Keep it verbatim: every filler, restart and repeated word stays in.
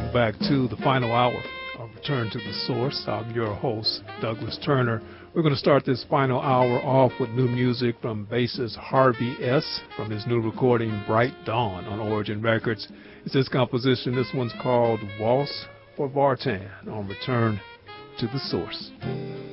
welcome back to the final hour of Return to the Source. I'm your host, Douglas Turner. We're going to start this final hour off with new music from bassist Harvey S. from his new recording, Bright Dawn, on Origin Records. It's his composition. This one's called Waltz for Vartan on Return to the Source.